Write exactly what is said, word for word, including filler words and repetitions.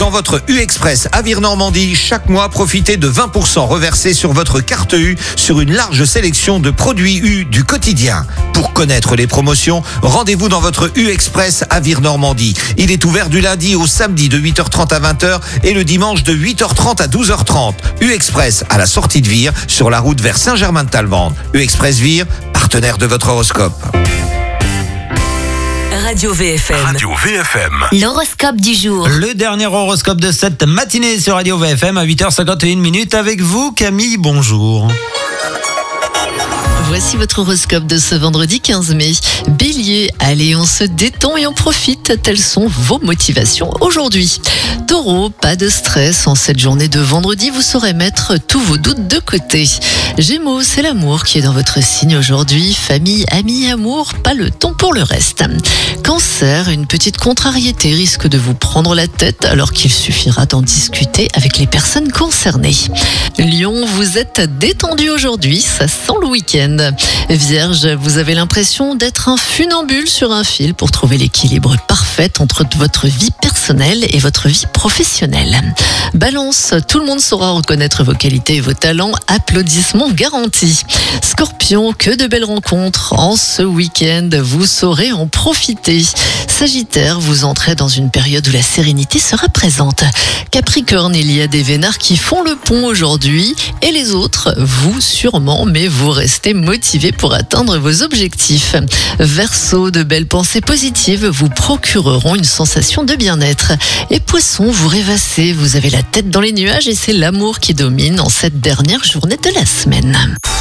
Dans votre U-Express Avir Normandie, chaque mois, profitez de vingt pour cent reversés sur votre carte U sur une large sélection de produits U du quotidien. Pour connaître les promotions, rendez-vous dans votre U-Express Avir Normandie. Il est ouvert du lundi au samedi de huit heures trente à vingt heures et le dimanche de huit heures trente à douze heures trente. U-Express à la sortie de Vire, sur la route vers Saint-Germain-de-Talmande. U-Express Vire, partenaire de votre horoscope. Radio V F M. Radio V F M. L'horoscope du jour. Le dernier horoscope de cette matinée sur Radio V F M à huit heures cinquante et une minutes avec vous, Camille, bonjour. Voici votre horoscope de ce vendredi quinze mai. Bélier, allez, on se détend et on profite. Telles sont vos motivations aujourd'hui. Taureau, pas de stress. En cette journée de vendredi, vous saurez mettre tous vos doutes de côté. Gémeaux, c'est l'amour qui est dans votre signe aujourd'hui. Famille, amis, amour, pas le temps pour le reste. Cancer, une petite contrariété risque de vous prendre la tête alors qu'il suffira d'en discuter avec les personnes concernées. Lion, vous êtes détendu aujourd'hui, ça sent le week-end. Vierge, vous avez l'impression d'être un funambule sur un fil pour trouver l'équilibre parfait entre votre vie personnelle et votre vie professionnelle. Balance, tout le monde saura reconnaître vos qualités et vos talents, applaudissements garantis. Scorpion, que de belles rencontres en ce week-end, vous saurez en profiter. Sagittaire, vous entrez dans une période où la sérénité sera présente. Capricorne, il y a des vénards qui font le pont aujourd'hui et les autres, vous sûrement, mais vous restez motivé pour atteindre vos objectifs. Verseau, de belles pensées positives vous procureront une sensation de bien-être. Et Poisson, vous rêvassez, vous avez la tête dans les nuages et c'est l'amour qui domine en cette dernière journée de la semaine.